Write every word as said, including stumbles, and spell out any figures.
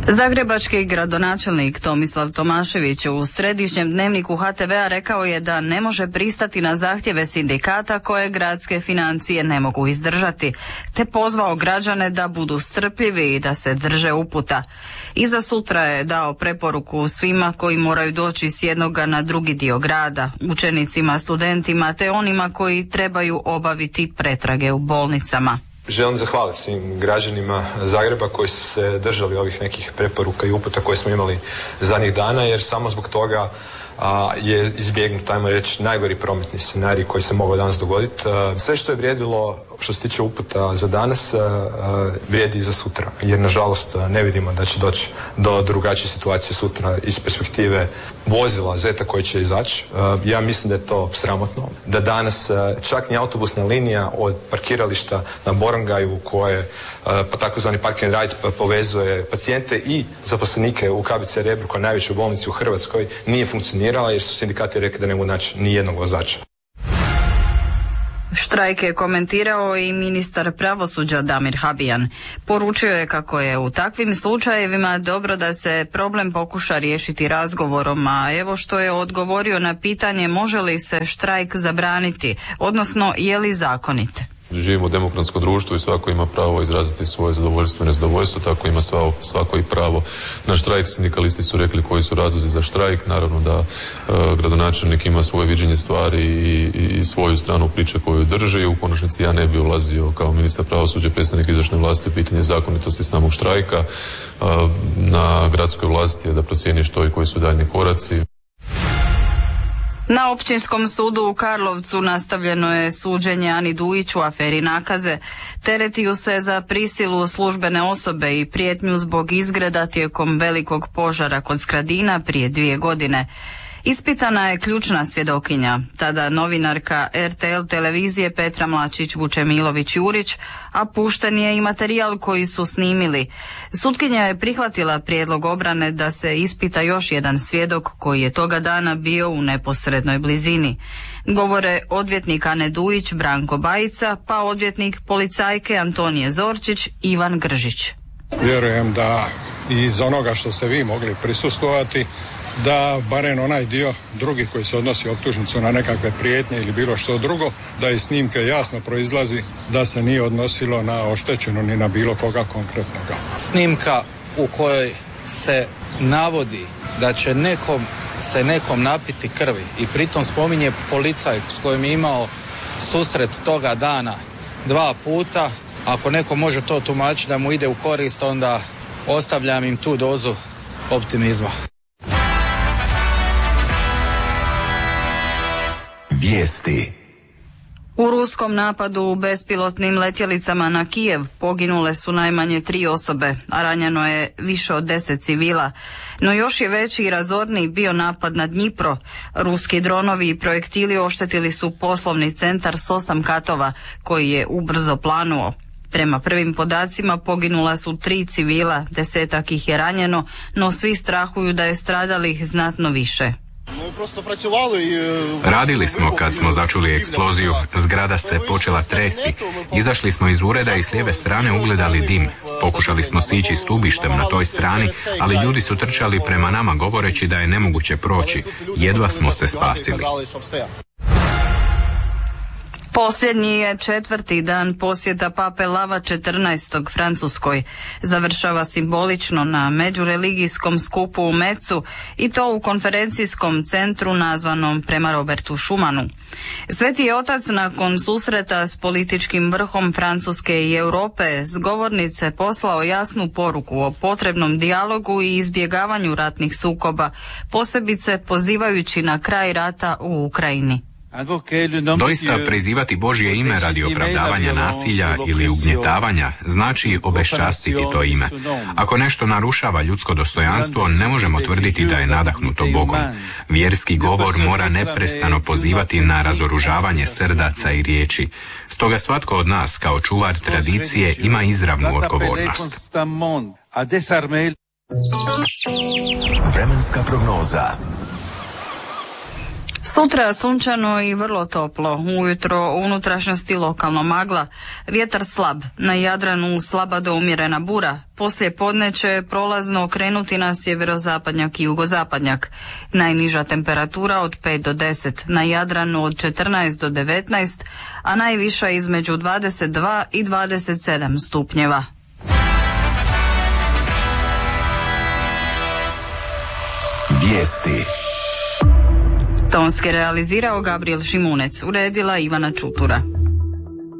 Zagrebački gradonačelnik Tomislav Tomašević u središnjem dnevniku H T V-a rekao je da ne može pristati na zahtjeve sindikata koje gradske financije ne mogu izdržati, te pozvao građane da budu strpljivi i da se drže uputa. Iza sutra je dao preporuku svima koji moraju doći s jednoga na drugi dio grada, učenicima, studentima te onima koji trebaju obaviti pretrage u bolnicama. Želim zahvaliti svim građanima Zagreba koji su se držali ovih nekih preporuka i uputa koje smo imali zadnjih dana, jer samo zbog toga a, je izbjegnut, ajmo reći, najgori prometni scenarij koji se mogao danas dogoditi. A, sve što je vrijedilo što se tiče uputa za danas, a, a, vrijedi i za sutra, jer nažalost ne vidimo da će doći do drugačije situacije sutra iz perspektive vozila Zeta koji će izaći. A, ja mislim da je to sramotno, da danas a, čak ni autobusna linija od parkirališta na Borongaju koje pa takozvani park and ride povezuje pacijente i zaposlenike u K B C Rebru, koja je najveća bolnica u Hrvatskoj, nije funkcionirala jer su sindikati rekli da ne mogu naći ni jednog vozača. Štrajk je komentirao i ministar pravosuđa Damir Habijan. Poručio je kako je u takvim slučajevima dobro da se problem pokuša riješiti razgovorom, a evo što je odgovorio na pitanje može li se štrajk zabraniti, odnosno je li zakonit. Živimo u demokratskom društvu i svako ima pravo izraziti svoje zadovoljstvo i nezadovoljstvo, tako ima svako, svako i pravo na štrajk. Sindikalisti su rekli koji su razlozi za štrajk, naravno da e, gradonačelnik ima svoje viđenje stvari i, i, i svoju stranu priče koju drži. U konačnici ja ne bi ulazio kao ministar pravosuđa, predstavnik izvršne vlasti u pitanje zakonitosti samog štrajka. E, na gradskoj vlasti je da procijeni što i koji su daljnji koraci. Na Općinskom sudu u Karlovcu nastavljeno je suđenje Ani Dujić u aferi nakaze. Tereti ju se za prisilu službene osobe i prijetnju zbog izgreda tijekom velikog požara kod Skradina prije dvije godine. Ispitana je ključna svjedokinja, tada novinarka R T L televizije Petra Mlačić-Vučemilović-Jurić, a pušten je i materijal koji su snimili. Sutkinja je prihvatila prijedlog obrane da se ispita još jedan svjedok koji je toga dana bio u neposrednoj blizini. Govore odvjetnik Ane Dujić Branko Bajica, pa odvjetnik policajke Antonije Zorčić Ivan Gržić. Vjerujem da iz onoga što ste vi mogli prisustvovati, da barem onaj dio drugi koji se odnosi optužnicu na nekakve prijetnje ili bilo što drugo, da iz snimke jasno proizlazi da se nije odnosilo na oštećenu ni na bilo koga konkretnoga. Snimka u kojoj se navodi da će nekom se nekom napiti krvi i pritom spominje policajku s kojim je imao susret toga dana dva puta, ako neko može to tumačiti da mu ide u korist, onda ostavljam im tu dozu optimizma. Vijesti. U ruskom napadu bespilotnim letjelicama na Kijev poginule su najmanje tri osobe, a ranjeno je više od deset civila. No još je veći i razorniji bio napad na Dnjipro. Ruski dronovi i projektili oštetili su poslovni centar s osam katova, koji je ubrzo planuo. Prema prvim podacima poginula su tri civila, desetak ih je ranjeno, no svi strahuju da je stradalih znatno više. Radili smo kad smo začuli eksploziju, zgrada se počela tresti. Izašli smo iz ureda i s lijeve strane ugledali dim. Pokušali smo sići stubištem na toj strani, ali ljudi su trčali prema nama govoreći da je nemoguće proći. Jedva smo se spasili. Posljednji je četvrti dan posjeta pape Lava četrnaestog Francuskoj. Završava simbolično na međureligijskom skupu u Mecu i to u konferencijskom centru nazvanom prema Robertu Schumanu. Sveti je otac nakon susreta s političkim vrhom Francuske i Europe s govornice poslao jasnu poruku o potrebnom dijalogu i izbjegavanju ratnih sukoba, posebice pozivajući na kraj rata u Ukrajini. Doista prizivati Božje ime radi opravdavanja nasilja ili ugnjetavanja znači obeščastiti to ime. Ako nešto narušava ljudsko dostojanstvo, ne možemo tvrditi da je nadahnuto Bogom. Vjerski govor mora neprestano pozivati na razoružavanje srdaca i riječi. Stoga svatko od nas kao čuvar tradicije ima izravnu odgovornost. Sutra sunčano i vrlo toplo, ujutro u unutrašnjosti lokalno magla, vjetar slab, na Jadranu slaba do umjerena bura, poslije podne će prolazno krenuti na sjeverozapadnjak i jugozapadnjak. Najniža temperatura od pet do deset, na Jadranu od četrnaest do devetnaest, a najviša između dvadeset dva i dvadeset sedam stupnjeva. Vijesti. Tonski realizirao Gabriel Šimunec, uredila Ivana Čutura.